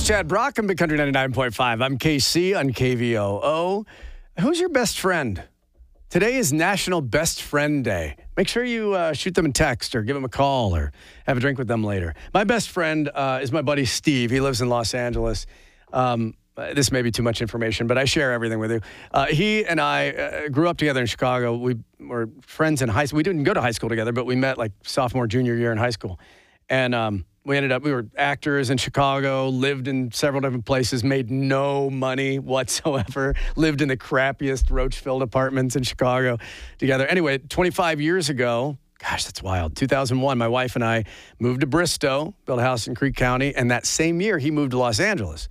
Chad Brock on Big Country 99.5. I'm KC on KVOO. Who's your best friend? Today is National Best Friend Day. Make sure you shoot them a text or give them a call or have a drink with them later. My best friend is my buddy Steve. He lives in Los Angeles. This may be too much information, but I share everything with you. He and I grew up together in Chicago. We were friends in high school. We didn't go to high school together, but we met like sophomore, junior year in high school. And we were actors in Chicago, lived in several different places, made no money whatsoever, lived in the crappiest roach-filled apartments in Chicago together. Anyway, 25 years ago, gosh, that's wild, 2001, my wife and I moved to Bristow, built a house in Creek County, and that same year he moved to Los Angeles.